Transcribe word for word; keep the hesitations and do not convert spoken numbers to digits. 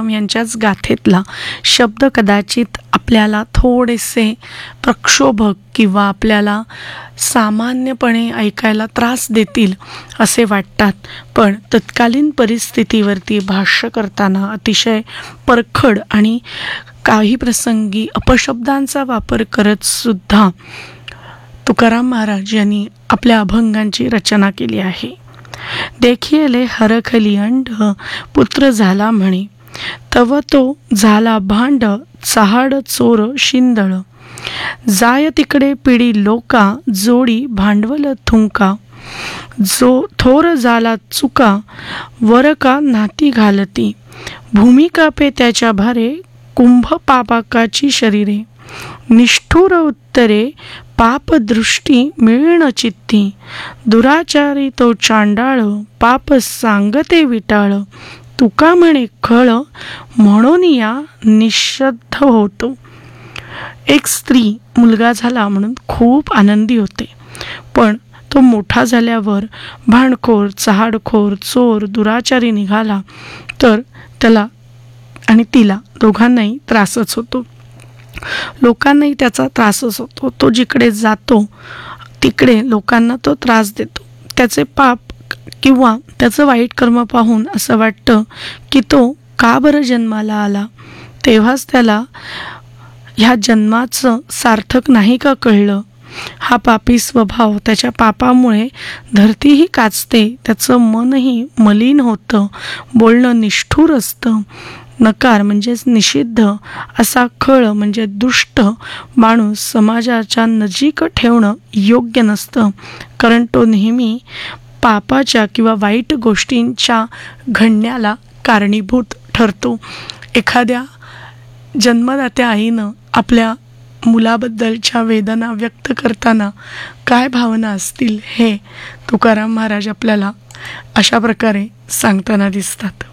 तुकाराम यांच्याच गाथेतला शब्द कदाचित आपल्याला थोडेसे प्रक्षोभक किंवा आपल्याला सामान्यपणे ऐकायला त्रास देतील असे वाटतात, पण तत्कालीन परिस्थितीवरती भाष्य करताना अतिशय परखड आणि काही प्रसंगी अपशब्दांचा वापर करत सुद्धा तुकाराम महाराज यांनी आपल्या अभंगांची रचना केली आहे. देखिले हरखली अंड पुत्र झाला म्हणे, तव तो झाला भांड चहाड चोर शिंदळ. जाय तिकडे पिढी लोका जोडी भांडवल थुंका. जो थोर झाला चुका वर का नाती घालती. भूमिका पे त्याच्या भारे कुंभ पापाकाची शरीरे. निष्ठुर उत्तरे पाप दृष्टी मिळण चित्ती. दुराचारी तो चांडाळ पाप सांगते विटाळ. तुका म्हणे खळ म्हणून या निषद्ध होतो. एक स्त्री मुलगा झाला म्हणून खूप आनंदी होते, पण तो मोठा झाल्यावर भांडखोर चहाडखोर चोर दुराचारी निघाला तर त्याला आणि तिला दोघांनाही त्रासच होतो. लोकांनाही त्याचा त्रासच होतो. तो जिकडे जातो तिकडे लोकांना तो त्रास देतो. त्याचे पाप किंवा त्याचं वाईट कर्म पाहून असं वाटतं की तो का बरं जन्माला आला. तेव्हाच त्याला ह्या जन्माचं सार्थक नाही का कळलं. हा पापी स्वभाव, त्याच्या पापामुळे धरतीही काचते, त्याचं मनही मलिन होतं, बोलणं निष्ठुर असतं. नकार म्हणजेच निषिद्ध असा खळ म्हणजे दुष्ट माणूस समाजाच्या नजीक ठेवणं योग्य नसतं, कारण तो नेहमी पापाच्या किंवा वाईट गोष्टींच्या घडण्याला कारणीभूत ठरतो. एखाद्या जन्मदात्या आईनं आपल्या मुलाबद्दलच्या वेदना व्यक्त करताना काय भावना असतील हे तुकाराम महाराज आपल्याला अशा प्रकारे सांगताना दिसतात.